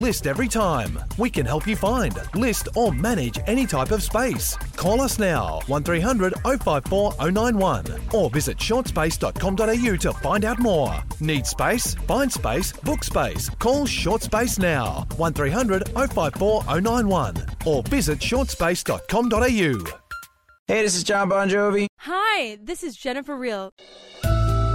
List every time. We can help you find, list or manage any type of space. Call us now, 1300 054 091 or visit shortspace.com.au to find out more. Need space? Find space, book space. Call Short Space now, 1300 054 091 or visit shortspace.com.au. Hey, this is John Bon Jovi. Hi, this is Jennifer Real.